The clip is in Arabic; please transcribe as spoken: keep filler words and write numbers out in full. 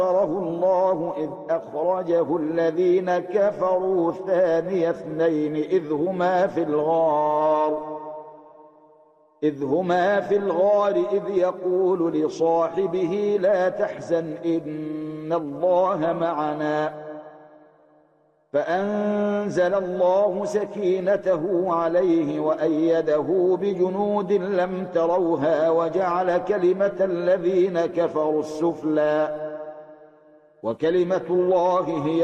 نصره الله إذ أخرجه الذين كفروا ثاني اثنين إذ هما في الغار إذ هما في الغار إذ يقول لصاحبه لا تحزن إن الله معنا فأنزل الله سكينته عليه وأيده بجنود لم تروها وجعل كلمة الذين كفروا السفلى وكلمة الله هي